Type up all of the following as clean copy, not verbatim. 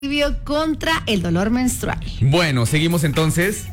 contra el dolor menstrual. Bueno, seguimos entonces.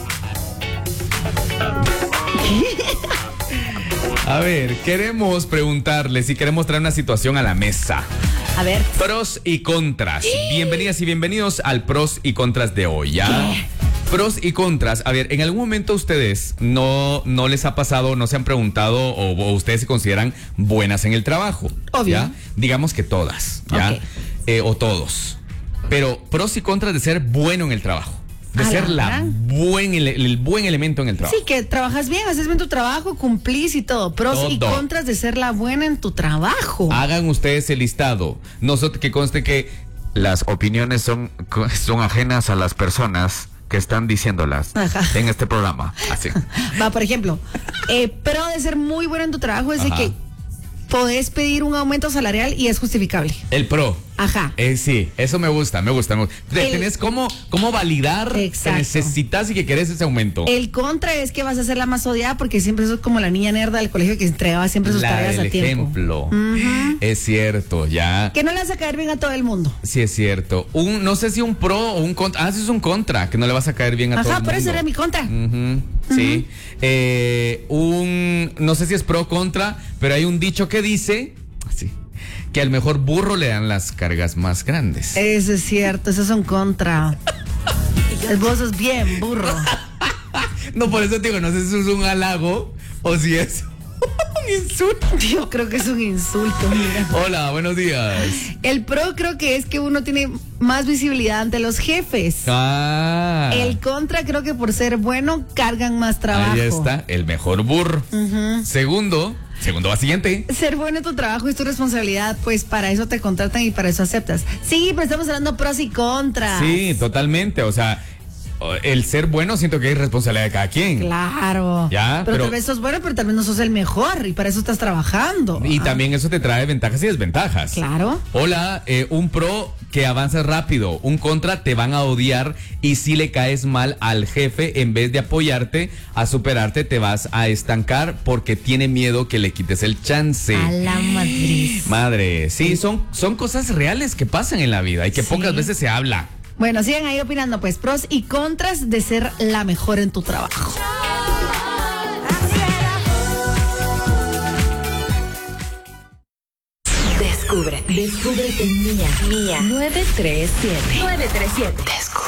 A ver, queremos preguntarles si queremos traer una situación a la mesa. A ver. Pros y contras. Bienvenidas y bienvenidos al pros y contras de hoy, ¿ya? ¿Qué? Pros y contras. A ver, ¿en algún momento ustedes no les ha pasado, no se han preguntado o ustedes se consideran buenas en el trabajo? Obvio. ¿Ya? Digamos que todas, ¿ya? Ok. O todos. Pero pros y contras de ser bueno en el trabajo. De ¿A ser la el buen elemento en el trabajo. Sí, que trabajas bien, haces bien tu trabajo, cumplís y todo. Pros y Todo. contras de ser la buena en tu trabajo. Hagan ustedes el listado. Nosotros, que conste que las opiniones son ajenas a las personas que están diciéndolas Ajá. en este programa. Así. Va, por ejemplo, pro de ser muy buena en tu trabajo es de Ajá. que podés pedir un aumento salarial y es justificable. El pro. Ajá. Sí, eso me gusta. Tenés cómo validar que Exacto. necesitas y que querés ese aumento. El contra es que vas a ser la más odiada porque siempre sos como la niña nerda del colegio que entregaba siempre sus La tareas del a tiempo. ejemplo. Es cierto, ya. Que no le vas a caer bien a todo el mundo. Sí, es cierto. No sé si un pro o un contra. Sí, es un contra, que no le vas a caer bien a todo el Ajá, mundo. por eso era mi contra. Sí. No sé si es pro o contra, pero hay un dicho que dice así, que al mejor burro le dan las cargas más grandes. Eso es cierto, eso es un contra. Vos sos bien burro. No, por eso te digo, no sé si eso es un halago o si es un insulto. Yo creo que es un insulto, mira. Hola, buenos días. El pro creo que es que uno tiene más visibilidad ante los jefes. El contra creo que por ser bueno cargan más trabajo. Ahí está, el mejor burro. Segundo va siguiente. Ser bueno en tu trabajo es tu responsabilidad, pues para eso te contratan y para eso aceptas. Sí, pero estamos hablando pros y contras. Sí, totalmente. O sea, el ser bueno siento que es responsabilidad de cada quien. Claro. Ya, pero tal vez sos bueno, pero tal vez no sos el mejor y para eso estás trabajando. Y también eso te trae ventajas y desventajas. Claro. Hola, un pro que avanzas rápido, un contra te van a odiar y si le caes mal al jefe, en vez de apoyarte, a superarte, te vas a estancar porque tiene miedo que le quites el chance. A la matriz. Madre, sí, son cosas reales que pasan en la vida y que pocas veces se habla. Bueno, sigan ahí opinando, pues, pros y contras de ser la mejor en tu trabajo. Descúbrete Mía 937. Descúbrete.